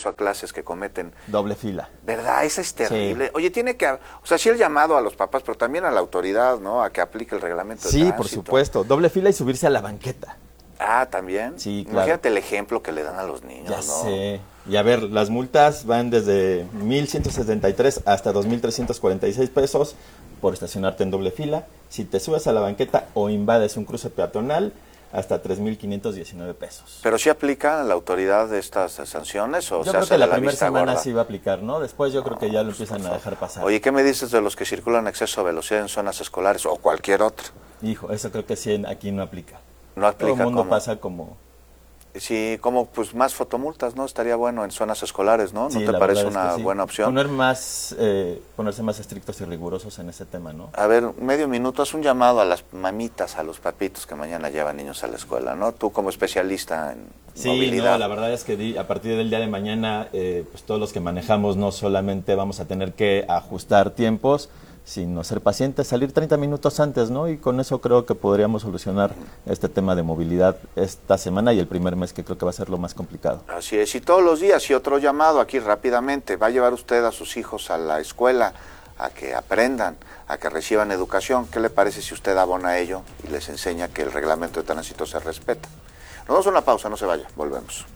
acceso a clases que cometen doble fila. ¿Verdad? Esa es terrible. Sí. Oye, tiene que, o sea, sí el llamado a los papás, pero también a la autoridad, ¿no? A que aplique el reglamento de Sí, tránsito. por supuesto. Doble fila y subirse a la banqueta. Ah, ¿también? Sí, claro. Imagínate el ejemplo que le dan a los niños, Ya ¿no? sé. Y a ver, las multas van desde 1,173 hasta 2,346 pesos por estacionarte en doble fila. Si te subes a la banqueta o invades un cruce peatonal, hasta 3,519 pesos. ¿Pero sí aplica la autoridad de estas sanciones o Yo se creo hace que la la primera vista semana gorda? sí va a aplicar, ¿no? Después yo creo que ya lo empiezan a dejar pasar. Oye, ¿qué me dices de los que circulan a exceso de velocidad en zonas escolares o cualquier otra? Hijo, eso creo que sí aquí no aplica. No aplica. Todo el mundo ¿cómo? pasa como... Sí, como pues más fotomultas, ¿no? Estaría bueno en zonas escolares, ¿no? ¿No Sí, te la parece verdad es una que sí. buena opción? Ponerse más estrictos y rigurosos en ese tema, ¿no? A ver, medio minuto, haz un llamado a las mamitas, a los papitos que mañana llevan niños a la escuela, ¿no? Tú como especialista en movilidad. No, la verdad es que a partir del día de mañana, pues todos los que manejamos no solamente vamos a tener que ajustar tiempos, sino ser pacientes, salir 30 minutos antes, ¿no? Y con eso creo que podríamos solucionar este tema de movilidad esta semana y el primer mes, que creo que va a ser lo más complicado. Así es, y todos los días, y otro llamado aquí rápidamente, va a llevar usted a sus hijos a la escuela, a que aprendan, a que reciban educación. ¿Qué le parece si usted abona a ello y les enseña que el reglamento de tránsito se respeta? Nos damos una pausa, no se vaya, volvemos.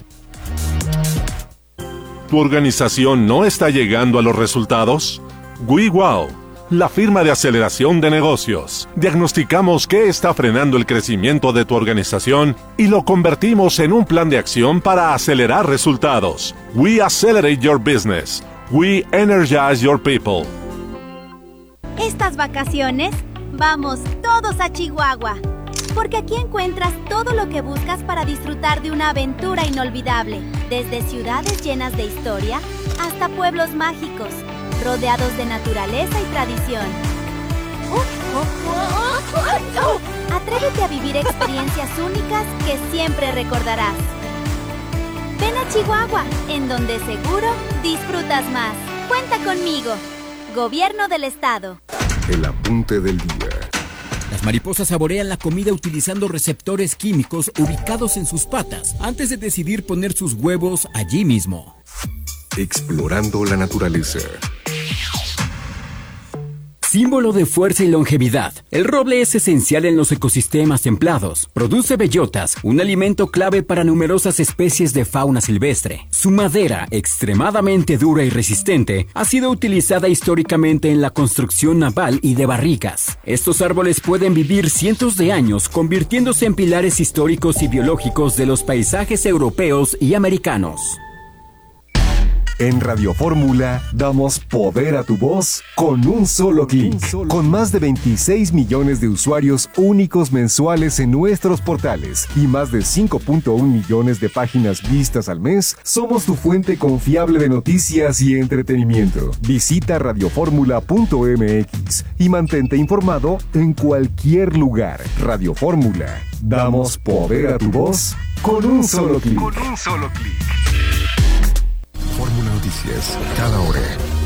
¿Tu organización no está llegando a los resultados? WeWow, la firma de aceleración de negocios. Diagnosticamos qué está frenando el crecimiento de tu organización y lo convertimos en un plan de acción para acelerar resultados. We accelerate your business. We energize your people. Estas vacaciones, vamos todos a Chihuahua, porque aquí encuentras todo lo que buscas para disfrutar de una aventura inolvidable, desde ciudades llenas de historia hasta pueblos mágicos, rodeados de naturaleza y tradición. Atrévete a vivir experiencias únicas que siempre recordarás. Ven a Chihuahua, en donde seguro disfrutas más. Cuenta conmigo. Gobierno del Estado. El apunte del día. Las mariposas saborean la comida utilizando receptores químicos ubicados en sus patas antes de decidir poner sus huevos allí mismo. Explorando la naturaleza. Símbolo de fuerza y longevidad, el roble es esencial en los ecosistemas templados. Produce bellotas, un alimento clave para numerosas especies de fauna silvestre. Su madera, extremadamente dura y resistente, ha sido utilizada históricamente en la construcción naval y de barricas. Estos árboles pueden vivir cientos de años, convirtiéndose en pilares históricos y biológicos de los paisajes europeos y americanos. En Radio Fórmula damos poder a tu voz con un solo clic. Con más de 26 millones de usuarios únicos mensuales en nuestros portales y más de 5.1 millones de páginas vistas al mes, somos tu fuente confiable de noticias y entretenimiento. Visita radioformula.mx y mantente informado en cualquier lugar. Radio Fórmula. Damos poder a tu voz con un solo clic. Fórmula Noticias, cada hora.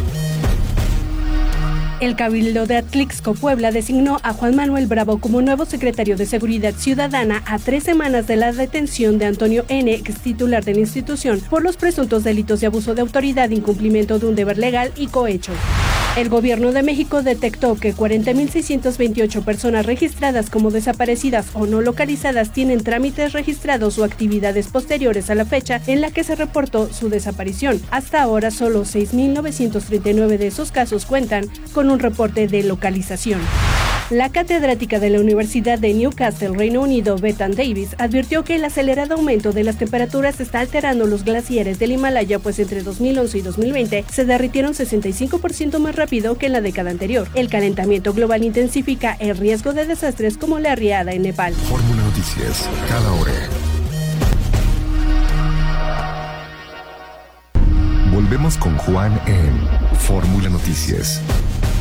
El Cabildo de Atlixco, Puebla, designó a Juan Manuel Bravo como nuevo secretario de Seguridad Ciudadana a 3 semanas de la detención de Antonio N., ex titular de la institución, por los presuntos delitos de abuso de autoridad, incumplimiento de un deber legal y cohecho. El Gobierno de México detectó que 40.628 personas registradas como desaparecidas o no localizadas tienen trámites registrados o actividades posteriores a la fecha en la que se reportó su desaparición. Hasta ahora, solo 6.939 de esos casos cuentan con un reporte de localización. La catedrática de la Universidad de Newcastle, Reino Unido, Bethan Davis, advirtió que el acelerado aumento de las temperaturas está alterando los glaciares del Himalaya, pues entre 2011 y 2020 se derritieron 65% más rápido que en la década anterior. El calentamiento global intensifica el riesgo de desastres como la riada en Nepal. Fórmula Noticias, cada hora. Volvemos con Juan en Fórmula Noticias.